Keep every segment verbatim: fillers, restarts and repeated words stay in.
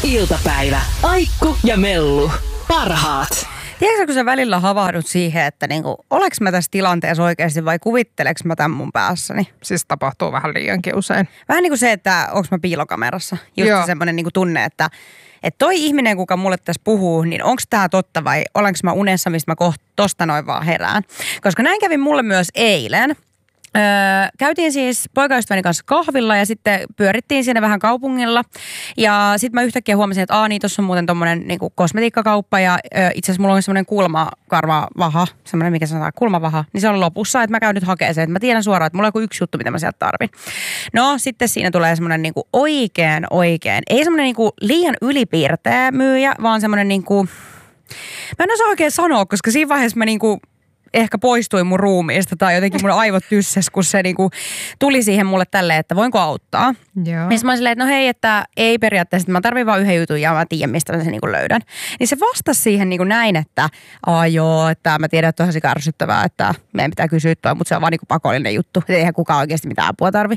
iltapäivä. Aikku ja Mellu. Parhaat. Tiedätkö, kun sä välillä havahdut siihen, että niinku, oleks mä tässä tilanteessa oikeasti vai kuvitteleks mä tämän mun päässäni? Siis tapahtuu vähän liiankin usein. Vähän niin kuin se, että onks mä piilokamerassa. Just semmoinen niinku tunne, että et toi ihminen, kuka mulle tässä puhuu, niin onks tää totta vai olenko mä unessa, mistä mä kohta tosta noin vaan herään. Koska näin kävi mulle myös eilen. Öö, käytiin siis poikaystäväni kanssa kahvilla ja sitten pyörittiin siinä vähän kaupungilla. Ja sitten mä yhtäkkiä huomasin, että aah niin, tossa on muuten tommonen niinku kosmetiikkakauppa ja ö, itse asiassa mulla on semmonen kulmakarvavaha, semmonen mikä sanotaan kulmavaha, niin se on lopussa, että mä käyn nyt hakemaan sen, että mä tiedän suoraan, että mulla on joku yksi juttu, mitä mä sieltä tarvin. No sitten siinä tulee semmonen niinku oikein oikein, ei semmonen niinku liian ylipiirteä myyjä, vaan semmonen niinku, mä en osaa oikein sanoa, koska siinä vaiheessa mä niinku ehkä poistuin mun ruumiista tai jotenkin mun aivot tyssäs, kun se niinku tuli siihen mulle tälleen, että voinko auttaa. Joo. Ja mä olin silleen, että no hei, että ei periaatteessa, että mä tarvin vaan yhden jutun ja mä tiedän, mistä mä sen niinku löydän. Niin se vastasi siihen niinku näin, että aa joo, että mä tiedän, että on tosi kärsyttävää, että meidän pitää kysyä toi, mutta se on vaan niinku pakollinen juttu. Että eihän kukaan oikeasti mitään apua tarvi.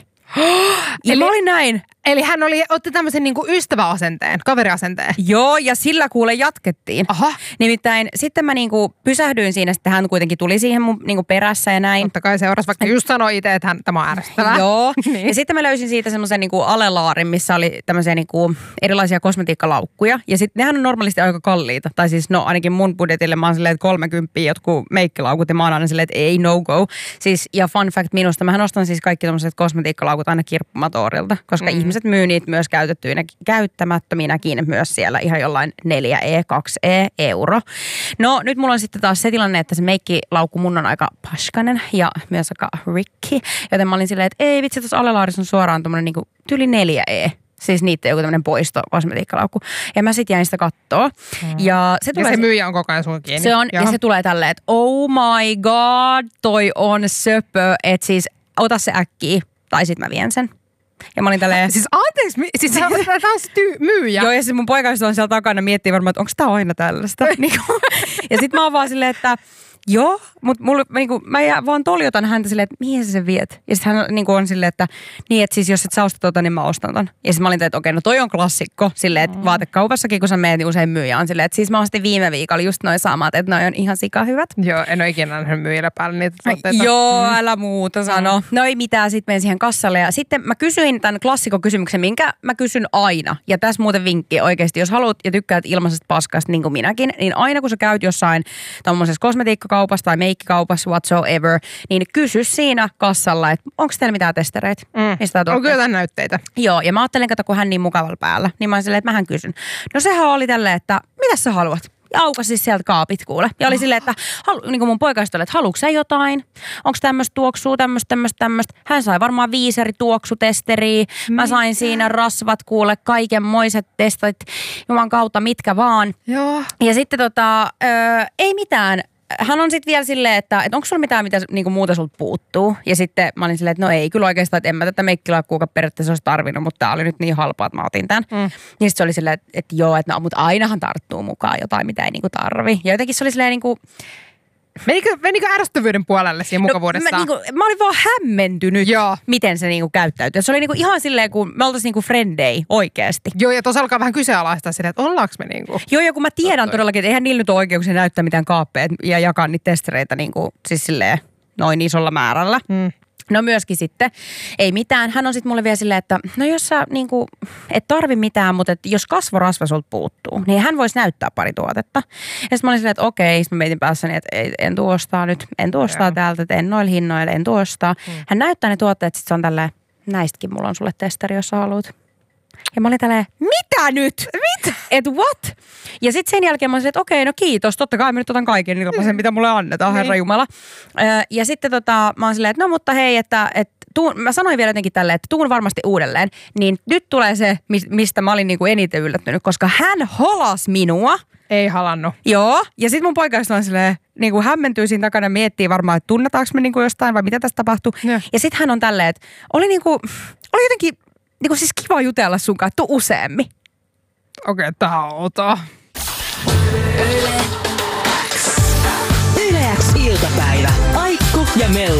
Ja mä olin näin. Eli hän oli, otti tämmöisen niinku ystäväasenteen, kaveriasenteen. Joo, ja sillä kuule jatkettiin. Aha. Nimittäin sitten mä niinku pysähdyin siinä, sitten hän kuitenkin tuli siihen mun niinku perässä ja näin. Totta kai seurasi, vaikka just sanoi itse, että hän, tämä on ärsyttävää. Joo, niin. Ja sitten mä löysin siitä semmoisen niinku alelaarin, missä oli tämmöisiä niinku erilaisia kosmetiikkalaukkuja. Ja sitten nehän on normaalisti aika kalliita. Tai siis no ainakin mun budjetille mä oon silleen, että kolmekymppiä jotkut meikkilaukut ja mä oon aina silleen, että ei no go. Siis ja fun fact minusta, mähän ostan siis kaikki tommoset kosmetiikkalaukut aina kirppumatorilta, koska mm. ihmiset myy niitä myös käytettyinä, käyttämättöminäkin myös siellä ihan jollain neljä E, kaksi E euro. No nyt mulla on sitten taas se tilanne, että se meikkilaukku mun on aika paskanen ja myös aika rikki, joten mä olin silleen, että ei vitsi, tuossa alelaarissa on suoraan tommonen niinku tyli neljä E. Siis niitä joku tämmönen poisto kosmetiikkalaukku. Ja mä sit jäin sitä kattoo. Mm. Ja se, tulee ja se myyjä on koko ajan sun kiinni. Se on, Jaha. Ja se tulee tälleen, että oh my god, toi on söpö. Että siis ota se äkkiä, tai sit mä vien sen. Ja mä olin tälleen... Siis anteeksi, mi- siis tämä on se ty- myyjä. Joo, ja siis mun poikaystävä on siellä takana miettii varmaan, että onko tää aina tällaista. Ja sit mä oon vaan silleen, että joo, mutta mulla, niinku, mä vaan toljotan häntä silleen, että mihin sä sen viet? Ja sit hän niinku on silleen, että niin, että siis jos et sä osta tota, niin mä ostan ton. Ja sit mä olin tälleen, että okei, no toi on klassikko. Silleen, että vaatekaupassakin, kun sä meet, niin usein myyjä on silleen, että siis mä ostin viime viikolla just noin samat, että noi on ihan sika hyvät. Joo, en ole ikinä nähnyt myyjillä päällä niitä tuotteita. Joo, mm. älä muuta sano. Mm. No ei mitään, sit menen siihen kassalle. Ja sitten mä kysyin tämän klassikokysymyksen, minkä mä kysyn aina. Ja tässä muuten vinkki oikeasti, jos haluat ja tykkäät ilmaisesta paskasta, niin kuin minäkin, niin aina kun sä käyt jossain tommosessa kosmetiikkakaupassa tai meikkikaupassa, whatsoever, niin kysy siinä kassalla, että onko teillä mitään testereitä? Mm. Onko jotain näytteitä? Joo, ja mä ajattelin, kato, kun hän niin mukavalla päällä, niin mä olin silleen, että mähän kysyn. No sehän oli tälleen, että mitä sä haluat? Ja aukasi siis sieltä kaapit kuule. Ja oli silleen, että halu, niin kuin mun poikaista oli, että haluatko sä jotain? Onko tämmöistä tuoksua, tämmöistä, tämmöistä, tämmöistä? Hän sai varmaan viisi eri tuoksutesteriä. Mä sain siinä rasvat kuule, kaikenmoiset testit, juman kautta mitkä vaan. Joo. Ja sitten tota, öö, ei mitään. Hän on sitten vielä silleen, että, että onko sulla mitään, mitä niinku muuta sulta puuttuu. Ja sitten mä olin silleen, että no ei kyllä oikeastaan, että en mä tätä meikkilaukkuukaan periaatteessa olisi tarvinnut, mutta tää oli nyt niin halpaa, että mä otin tämän. Mm. Ja sitten se oli silleen, että, että joo, että no, mutta ainahan tarttuu mukaan jotain, mitä ei niinku tarvi. Ja jotenkin se oli silleen niinku... Menikö, menikö ärsyttävyyden puolelle siinä mukavuudessa? No, mä, niinku, mä olin vaan hämmentynyt, Joo. miten se niinku käyttäytyy. Se oli niinku ihan silleen, kun me oltaisiin niinku friendei oikeasti. Joo, ja tuossa alkaa vähän kyseenalaistaa silleen, että ollaanko me niinku... Joo, ja kun mä tiedän Tottoi. todellakin, että eihän niillä nyt ole oikeuksia näyttää mitään kaappeja ja jakaa niitä testereitä niinku, siis silleen noin isolla määrällä. Hmm. No myöskin sitten, ei mitään. Hän on sitten mulle vielä silleen, että no jos sä niinku, et tarvi mitään, mutta et jos kasvorasva sulta puuttuu, niin hän voisi näyttää pari tuotetta. Ja sitten mä olin silleen, että okei, sitten mä mietin päässäni, että ei, en tuostaa nyt, en tuostaa Joo. täältä, että en noilla hinnoilla, en tuostaa. Hmm. Hän näyttää ne tuotteet, sitten se on tälleen, näistäkin mulla on sulle testeri, jos sä haluat. Ja mä olin tälleen, mitä nyt? Mitä? Et what? Ja sitten sen jälkeen mä olin, että okei, no kiitos. Totta kai mä nyt otan kaiken ilmaisen, mitä mulle annetaan, herra Jumala. Ja sitten tota, mä olin silleen, että no mutta hei, että, että tuun, mä sanoin vielä jotenkin tälleen, että tuun varmasti uudelleen. Niin nyt tulee se, mistä mä olin niinku eniten yllättynyt, koska hän holas minua. Ei halannut. Joo. Ja sitten mun poikaista on silleen, niin kuin hämmentyy siinä takana, miettii varmaan, että tunnetaanko me niin kuin jostain vai mitä tässä tapahtuu. Ja, ja sitten hän on tälleen, että oli niin kuin, oli jotenkin... Niin kuin siis kiva jutella sun kanssa, tuu useammin. Okei, okay, tää on ota. Yle X iltapäivä. Aikku ja Mellu.